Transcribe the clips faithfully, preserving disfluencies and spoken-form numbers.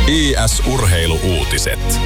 I S-urheilu-uutiset.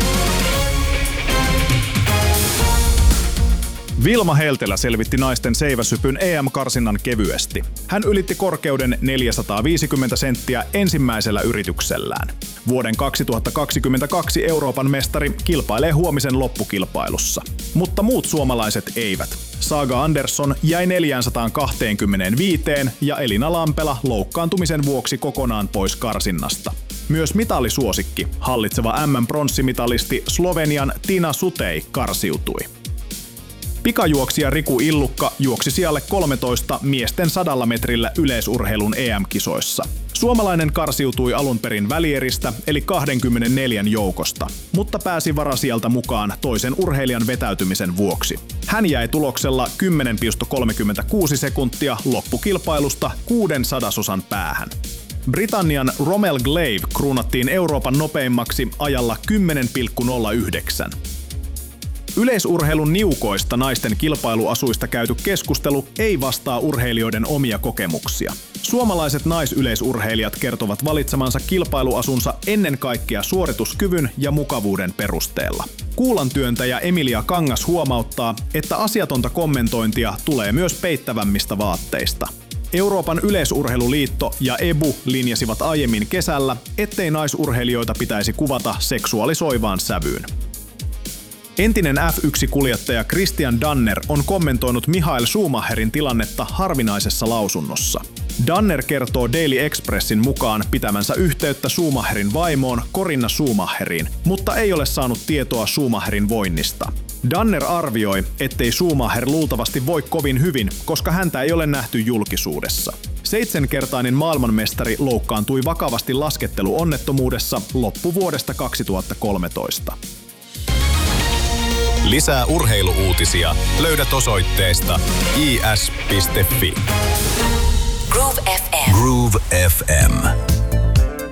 Vilma Heltelä selvitti naisten seiväshypyn E M-karsinnan kevyesti. Hän ylitti korkeuden neljäsataaviisikymmentä senttiä ensimmäisellä yrityksellään. Vuoden kaksituhattakaksikymmentäkaksi Euroopan mestari kilpailee huomisen loppukilpailussa. Mutta muut suomalaiset eivät. Saga Andersson jäi neljäsataakaksikymmentäviisi ja Elina Lampela loukkaantumisen vuoksi kokonaan pois karsinnasta. Myös mitallisuosikki, hallitseva M M-pronssimitalisti Slovenian Tina Sutej karsiutui. Pikajuoksija Riku Illukka juoksi sijalle kolmetoista miesten sadalla metrillä yleisurheilun E M-kisoissa. Suomalainen karsiutui alun perin välieristä eli kaksikymmentäneljä joukosta, mutta pääsi varasijalta mukaan toisen urheilijan vetäytymisen vuoksi. Hän jäi tuloksella kymmenen pilkku kolmekymmentäkuusi sekuntia loppukilpailusta kuuden sadasosan päähän. Britannian Rommel Glave kruunattiin Euroopan nopeimmaksi ajalla kymmenen pilkku nolla yhdeksän. Yleisurheilun niukoista naisten kilpailuasuista käyty keskustelu ei vastaa urheilijoiden omia kokemuksia. Suomalaiset naisyleisurheilijat kertovat valitsemansa kilpailuasunsa ennen kaikkea suorituskyvyn ja mukavuuden perusteella. Kuulantyöntäjä Emilia Kangas huomauttaa, että asiatonta kommentointia tulee myös peittävämmistä vaatteista. Euroopan yleisurheiluliitto ja E B U linjasivat aiemmin kesällä, ettei naisurheilijoita pitäisi kuvata seksuaalisoivaan sävyyn. Entinen F yksi -kuljettaja Christian Danner on kommentoinut Michael Schumacherin tilannetta harvinaisessa lausunnossa. Danner kertoo Daily Expressin mukaan pitämänsä yhteyttä Schumacherin vaimoon Corinna Schumacheriin, mutta ei ole saanut tietoa Schumacherin voinnista. Danner arvioi, ettei Schumacher luultavasti voi kovin hyvin, koska häntä ei ole nähty julkisuudessa. Seitsemänkertainen maailmanmestari loukkaantui vakavasti lasketteluonnettomuudessa loppuvuodesta kaksituhattakolmetoista. Lisää urheilu-uutisia löydät osoitteesta i s piste f i. Groove F M. Groove F M.